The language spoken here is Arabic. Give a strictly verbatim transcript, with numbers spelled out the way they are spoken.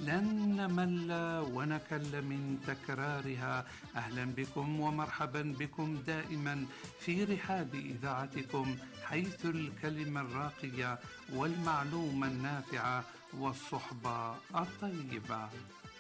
لن نمل ونكل من تكرارها. أهلا بكم ومرحبا بكم دائما في رحاب إذاعتكم، حيث الكلمة الراقية والمعلومة النافعة والصحبة الطيبة.